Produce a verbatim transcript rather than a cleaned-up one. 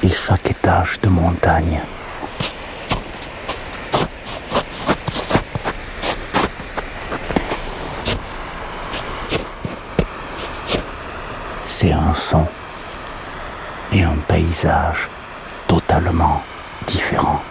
et chaque étage de montagne. C'est un son et un paysage totalement différents.